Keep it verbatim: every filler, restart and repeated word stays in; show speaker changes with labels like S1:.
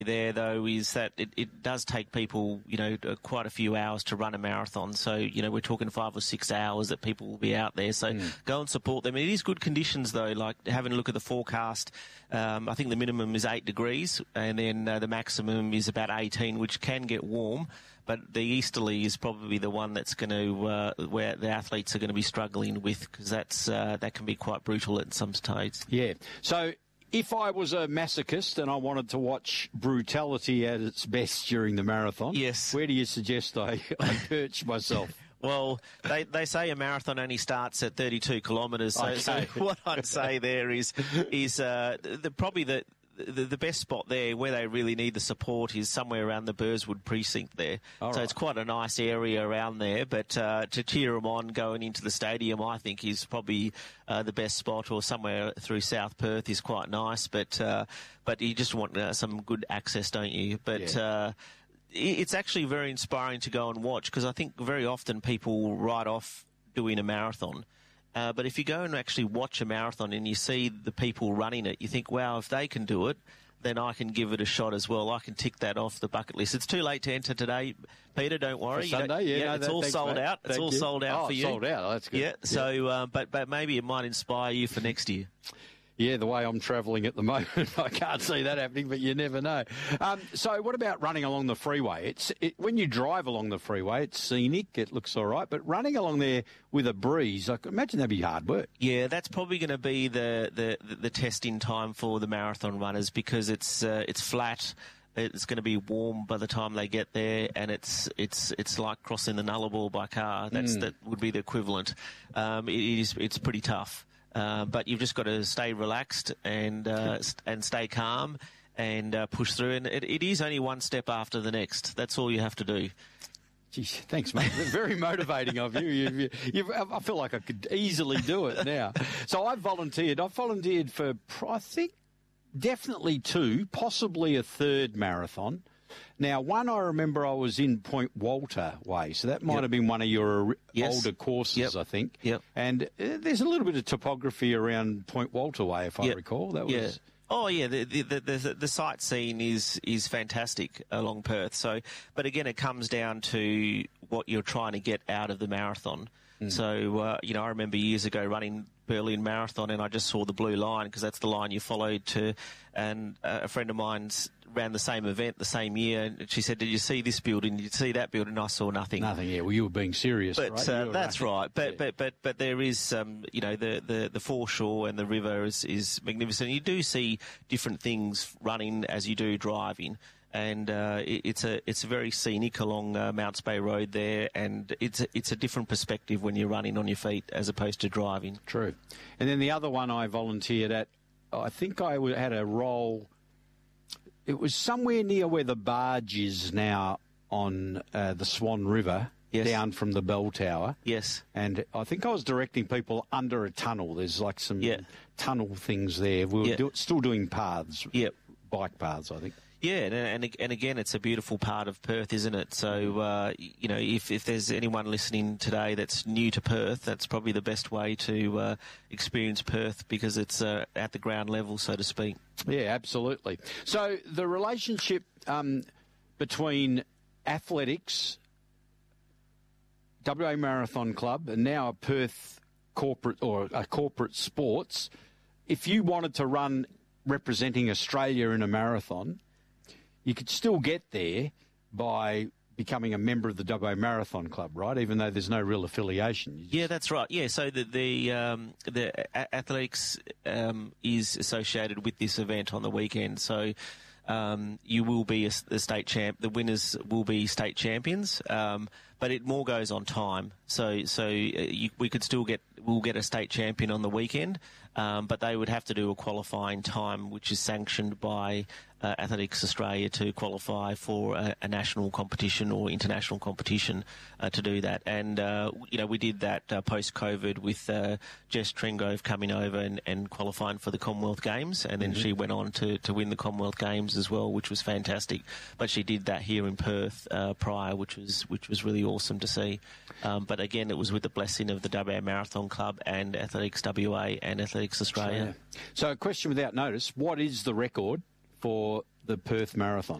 S1: there, though, is that it, it does take people, you know, quite a few hours to run a marathon. So, you know, we're talking five or six hours that people will be out there. So mm. go and support them. It is good conditions, though, like having a look at the forecast. Um, I think the minimum is eight degrees, and then uh, the maximum is about eighteen, which can get warm. But the easterly is probably the one that's going to, uh, where the athletes are going to be struggling with, because that's uh, that can be quite brutal at some stages.
S2: Yeah. So if I was a masochist and I wanted to watch brutality at its best during the marathon,
S1: yes,
S2: where do you suggest I, I perch myself?
S1: Well, they, they say a marathon only starts at thirty-two kilometres. So,
S2: okay.
S1: so what I'd say there is is uh, the, probably the, the the best spot there where they really need the support is somewhere around the Burswood precinct there.
S2: All
S1: so
S2: right.
S1: It's quite a nice area around there. But uh, to cheer them on going into the stadium, I think is probably uh, the best spot, or somewhere through South Perth is quite nice. But uh, but you just want uh, some good access, don't you? But
S2: yeah.
S1: uh, it's actually very inspiring to go and watch, because I think very often people write off doing a marathon. Uh, but if you go and actually watch a marathon and you see the people running it, you think, wow, if they can do it, then I can give it a shot as well. I can tick that off the bucket list. It's too late to enter today, Peter, don't worry.
S2: For Sunday, yeah.
S1: yeah
S2: no,
S1: it's
S2: that,
S1: all
S2: thanks,
S1: sold
S2: mate.
S1: out. It's
S2: Thank
S1: all
S2: you.
S1: sold out
S2: oh,
S1: for you.
S2: sold out. That's good.
S1: Yeah, so, uh, but, but maybe it might inspire you for next year.
S2: Yeah, the way I'm travelling at the moment, I can't see that happening, but you never know. Um, so what about running along the freeway? It's it, when you drive along the freeway, it's scenic, it looks all right, but running along there with a breeze, I can imagine that'd be hard work.
S1: Yeah, that's probably going to be the, the, the, the testing time for the marathon runners, because it's uh, it's flat. It's going to be warm by the time they get there, and it's it's it's like crossing the Nullarbor by car. That's mm. that would be the equivalent. Um, it is it's pretty tough. Uh, but you've just got to stay relaxed and uh, st- and stay calm and uh, push through. And it, it is only one step after the next. That's all you have to do.
S2: Geez, thanks, mate. Very motivating of you. You've, you've, I feel like I could easily do it now. So I've volunteered. I've volunteered for, I think, definitely two, possibly a third marathon. Now, one I remember I was in Point Walter way, so that might
S1: yep.
S2: have been one of your
S1: yes.
S2: older courses,
S1: yep.
S2: I think.
S1: Yep.
S2: And uh, there's a little bit of topography around Point Walter way, if
S1: yep.
S2: I recall. That was.
S1: Yeah. Oh yeah, the the the, the, the sightseeing is is fantastic along Perth. So, but again, it comes down to what you're trying to get out of the marathon. Mm. So, uh, you know, I remember years ago running Berlin Marathon, and I just saw the blue line, because that's the line you followed to. And uh, a friend of mine's ran the same event the same year, and she said, "Did you see this building? Did you see that building?" And I saw nothing.
S2: Nothing. Yeah. Well, you were being serious,
S1: but,
S2: right?
S1: Uh, that's
S2: running.
S1: right. But
S2: yeah.
S1: but but but there is, um, you know, the, the, the foreshore and the river is is magnificent. You do see different things running as you do driving. And uh, it, it's a it's very scenic along uh, Mounts Bay Road there, and it's a, it's a different perspective when you're running on your feet as opposed to driving.
S2: True. And then the other one I volunteered at, I think I had a role. It was somewhere near where the barge is now on uh, the Swan River, yes. down from the bell tower.
S1: Yes.
S2: And I think I was directing people under a tunnel. There's like some
S1: yeah.
S2: tunnel things there. We were
S1: yeah.
S2: do, still doing paths,
S1: yep.
S2: bike paths, I think.
S1: Yeah, and, and and again, it's a beautiful part of Perth, isn't it? So, uh, you know, if, if there's anyone listening today that's new to Perth, that's probably the best way to uh, experience Perth, because it's uh, at the ground level, so to speak.
S2: Yeah, absolutely. So the relationship um, between athletics, W A Marathon Club, and now a Perth corporate or a corporate sports, if you wanted to run representing Australia in a marathon, you could still get there by becoming a member of the W A Marathon Club, right? Even though there's no real affiliation. Just...
S1: Yeah, that's right. Yeah, so the the, um, the a- athletics um, is associated with this event on the weekend. So um, you will be a, a state champ. The winners will be state champions, um, but it more goes on time. So so you, we could still get we'll get a state champion on the weekend, um, but they would have to do a qualifying time, which is sanctioned by Uh, Athletics Australia to qualify for a, a national competition or international competition uh, to do that. And, uh, you know, we did that uh, post-COVID with uh, Jess Trengove coming over and, and qualifying for the Commonwealth Games. And then mm-hmm. she went on to, to win the Commonwealth Games as well, which was fantastic. But she did that here in Perth uh, prior, which was which was really awesome to see. Um, but again, it was with the blessing of the W A Marathon Club and Athletics W A and Athletics Australia.
S2: So, so a question without notice, what is the record for the Perth Marathon?